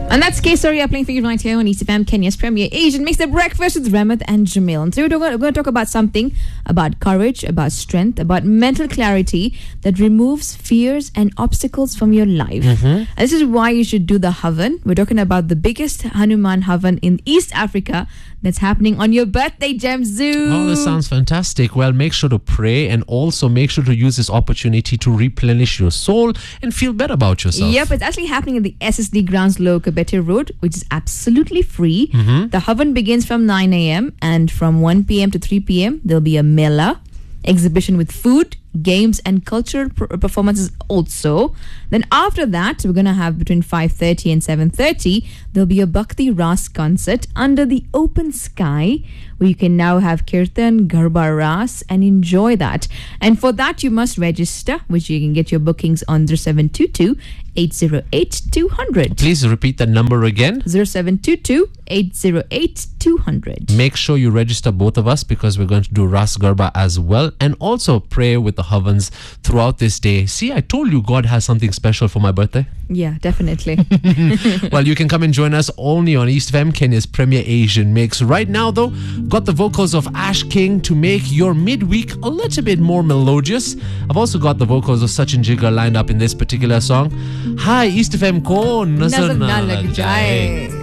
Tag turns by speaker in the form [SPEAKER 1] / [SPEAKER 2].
[SPEAKER 1] And that's Kesaria playing for you right here on East FM, Kenya's Premier Asian Mix, the breakfast with Ramath and Jamil. And so we're going to talk about something about courage, about strength, about mental clarity that removes fears and obstacles from your life. And this is why you should do the Havan. We're talking about the biggest Hanuman Havan in East Africa that's happening on your birthday, Jamzoo.
[SPEAKER 2] Oh, this sounds fantastic. Well, make sure to pray and also make sure to use this opportunity to replenish your soul and feel better about yourself.
[SPEAKER 1] Yep, it's actually happening at the SSD Grounds Low Kabete Road, which is absolutely free. The Havan begins from 9 a.m. and from 1 p.m. to 3 p.m. there'll be a Mela exhibition with food, games and cultural performances also. Then after that, we're going to have between 5:30 and 7:30, there'll be a Bhakti Ras concert under the open sky where you can now have Kirtan, Garba Ras and enjoy that. And for that, you must register, which you can get your bookings on 0722 808 200.
[SPEAKER 2] Please repeat that number again.
[SPEAKER 1] 0722 808 200.
[SPEAKER 2] Make sure you register both of us because we're going to do Ras Garba as well, and also pray with the Havans throughout this day. See, I told you God has something special for my birthday.
[SPEAKER 1] Yeah, definitely.
[SPEAKER 2] Well, you can come and join us only on East FM, Kenya's Premier Asian Mix. Right now, though, got the vocals of Ash King to make your midweek a little bit more melodious. I've also got the vocals of Sachin Jigar lined up in this particular song. Hi, East FM ko nazar na lag jaye.